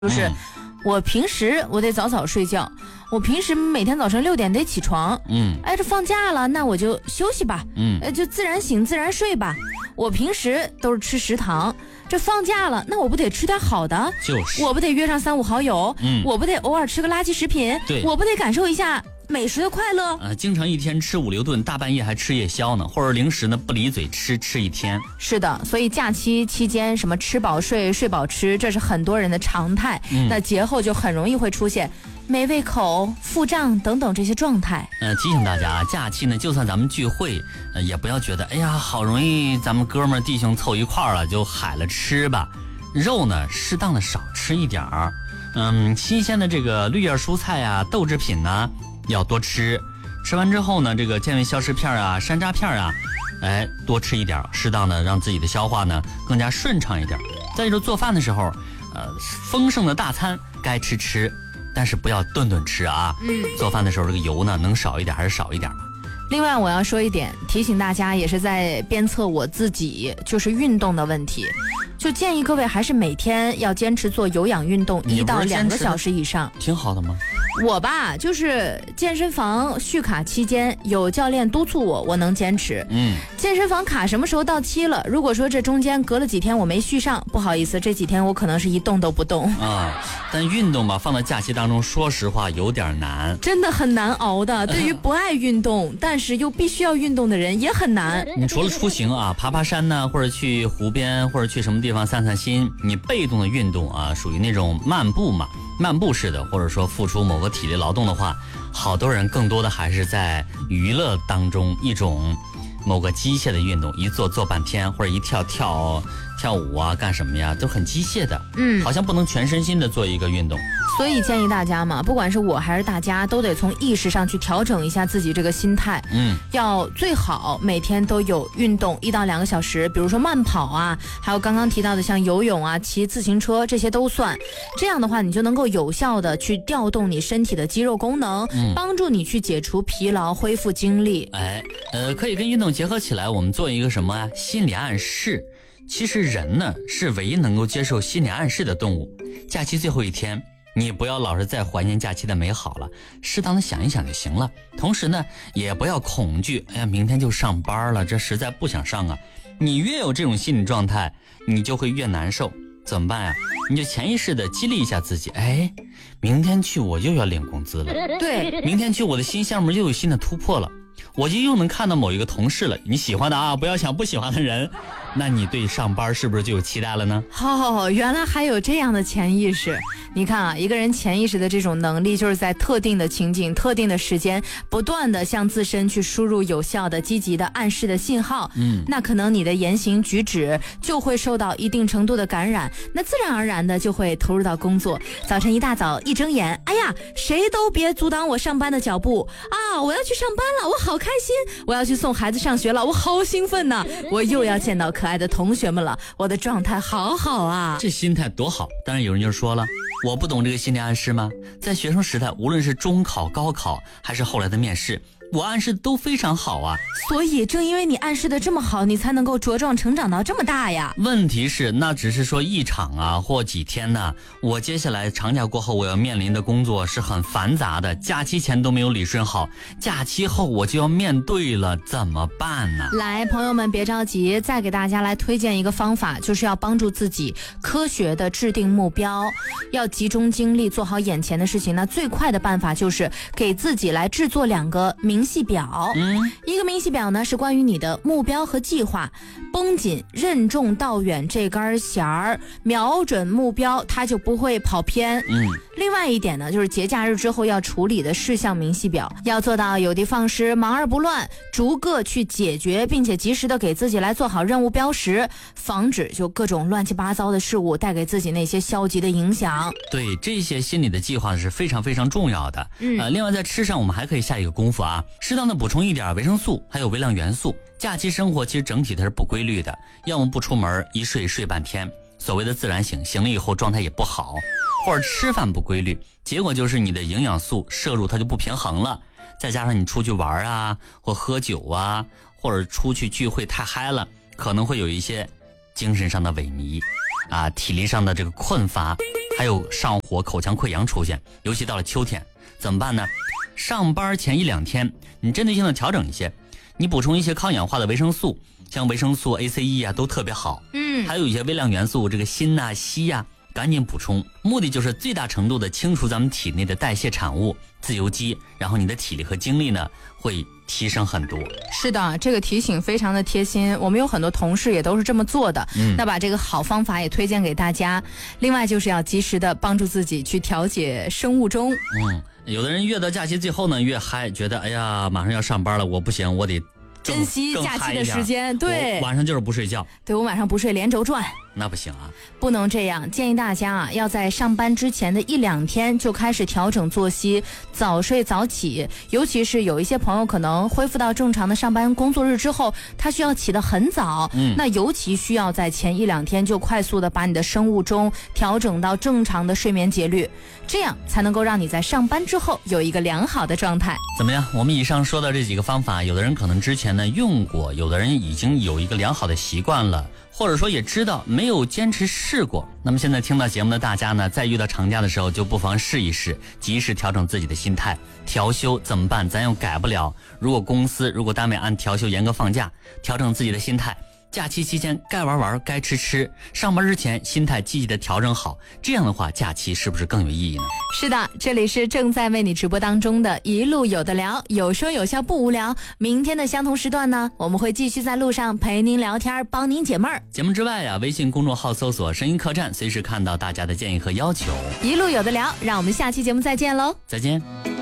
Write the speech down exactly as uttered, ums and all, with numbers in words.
就是我平时我得早早睡觉，我平时每天早晨六点得起床， 嗯， 哎，这放假了，那我就休息吧， 嗯， 呃，就自然醒自然睡吧。我平时都是吃食堂，这放假了，那我不得吃点好的？ 就是， 我不得约上三五好友， 嗯， 我不得偶尔吃个垃圾食品， 对， 我不得感受一下美食的快乐。 呃，经常一天吃五六顿，大半夜还吃夜宵呢，或者零食呢不离嘴吃吃一天。 是的，所以假期期间什么吃饱睡，睡饱吃，这是很多人的常态。嗯、那节后就很容易会出现没胃口、腹胀等等这些状态。 呃，提醒大家啊，假期呢，就算咱们聚会，呃，也不要觉得哎呀，好容易咱们哥们儿弟兄凑一块儿了，就海了吃吧。肉呢，适当的少吃一点儿。嗯，新鲜的这个绿叶蔬菜啊、豆制品呢，要多吃。吃完之后呢，这个健胃消食片啊、山楂片啊，哎，多吃一点，适当的让自己的消化呢更加顺畅一点。再就是做饭的时候，呃，丰盛的大餐该吃吃，但是不要顿顿吃啊。嗯，做饭的时候这个油呢，能少一点还是少一点吧。 另外我要说一点，提醒大家，也是在鞭策我自己，就是运动的问题。就建议各位还是每天要坚持做有氧运动一到两个小时以上。 挺好的吗？ 我吧，就是健身房续卡期间有教练督促我，我能坚持。嗯，健身房卡什么时候到期了？如果说这中间隔了几天我没续上，不好意思，这几天我可能是一动都不动啊。但运动吧，放到假期当中，说实话有点难， 真的很难熬的。对于不爱运动但是又必须要运动的人也很难。 你除了出行啊，爬爬山呢，或者去湖边，或者去什么地方散散心，你被动的运动啊，属于那种漫步嘛。漫步式的，或者说付出某个体力劳动的话，好多人更多的还是在娱乐当中一种某个机械的运动，一做做半天，或者一跳跳跳舞啊，干什么呀，都很机械的，嗯，好像不能全身心的做一个运动。 所以建议大家嘛，不管是我还是大家，都得从意识上去调整一下自己这个心态，嗯，要最好每天都有运动一到两个小时，比如说慢跑啊，还有刚刚提到的像游泳啊、骑自行车，这些都算。这样的话，你就能够有效的去调动你身体的肌肉功能，嗯，帮助你去解除疲劳、恢复精力。 哎，呃，可以跟运动结合起来，我们做一个什么啊？心理暗示。其实人呢，是唯一能够接受心理暗示的动物。假期最后一天，你不要老是在怀念假期的美好了，适当的想一想就行了。同时呢，也不要恐惧，哎呀，明天就上班了，这实在不想上啊。你越有这种心理状态，你就会越难受。怎么办呀？你就潜意识的激励一下自己，哎，明天去我又要领工资了， 对， 明天去我的新项目又有新的突破了，我就又能看到某一个同事了，你喜欢的啊，不要想不喜欢的人，那你对上班是不是就有期待了呢？ 哦，原来还有这样的潜意识。你看啊，一个人潜意识的这种能力，就是在特定的情景、特定的时间，不断的向自身去输入有效的、积极的暗示的信号。嗯，那可能你的言行举止就会受到一定程度的感染，那自然而然的就会投入到工作。早晨一大早一睁眼，哎呀，谁都别阻挡我上班的脚步啊！我要去上班了，我好开心！我要去送孩子上学了，我好兴奋呐！我又要见到可爱的同学们了，我的状态好好啊！ 这心态多好！当然有人就说了，我不懂这个心理暗示吗？在学生时代，无论是中考、高考，还是后来的面试，我暗示的都非常好啊。 所以正因为你暗示的这么好，你才能够茁壮成长到这么大呀。 问题是那只是说一场啊或几天呢、啊、我接下来长假过后我要面临的工作是很繁杂的，假期前都没有理顺好，假期后我就要面对了，怎么办呢？ 来，朋友们别着急，再给大家来推荐一个方法，就是要帮助自己科学的制定目标，要集中精力做好眼前的事情。那最快的办法就是给自己来制作两个明细表。嗯，一个明细表呢是关于你的目标和计划，绷紧任重道远这根弦儿，瞄准目标，它就不会跑偏。嗯，另外一点呢，就是节假日之后要处理的事项明细表，要做到有的放矢，忙而不乱，逐个去解决，并且及时的给自己来做好任务标识，防止就各种乱七八糟的事物带给自己那些消极的影响。 对，这些心理的计划是非常非常重要的。嗯，呃，另外在吃上我们还可以下一个功夫啊，适当的补充一点维生素，还有微量元素。假期生活其实整体它是不规律的，要么不出门，一睡睡半天，所谓的自然醒，醒了以后状态也不好，或者吃饭不规律，结果就是你的营养素摄入它就不平衡了，再加上你出去玩啊，或喝酒啊，或者出去聚会太嗨了，可能会有一些精神上的萎靡啊，体力上的这个困乏， 还有上火、口腔溃疡出现，尤其到了秋天，怎么办呢？上班前一两天，你针对性的调整一些，你补充一些抗氧化的维生素，像维生素 A C E 啊，都特别好。 嗯， 还有一些微量元素，这个锌呐、硒呀，赶紧补充，目的就是最大程度的清除咱们体内的代谢产物、自由基，然后你的体力和精力呢会提升很多。 是的，这个提醒非常的贴心，我们有很多同事也都是这么做的。嗯，那把这个好方法也推荐给大家。另外就是要及时的帮助自己去调节生物钟。 嗯，有的人越到假期最后呢越嗨，觉得哎呀马上要上班了，我不行，我得珍惜假期的时间。对， 晚上就是不睡觉。 对，我晚上不睡连轴转。 那不行啊， 不能这样。建议大家啊，要在上班之前的一两天就开始调整作息，早睡早起。尤其是有一些朋友可能恢复到正常的上班工作日之后，他需要起得很早，嗯，那尤其需要在前一两天就快速的把你的生物钟调整到正常的睡眠节律，这样才能够让你在上班之后有一个良好的状态。 怎么样？我们以上说的这几个方法，有的人可能之前呢用过，有的人已经有一个良好的习惯了，或者说也知道没有坚持试过。那么现在听到节目的大家呢，在遇到长假的时候就不妨试一试，及时调整自己的心态。调休怎么办？咱又改不了。如果公司如果单位按调休严格放假，调整自己的心态，假期期间该玩玩该吃吃，上班之前心态积极的调整好，这样的话假期是不是更有意义呢？ 是的，这里是正在为你直播当中的一路有的聊，有说有笑不无聊。明天的相同时段呢，我们会继续在路上陪您聊天，帮您解闷儿。 节目之外啊，微信公众号搜索声音客栈，随时看到大家的建议和要求。 一路有的聊，让我们下期节目再见喽。 再见。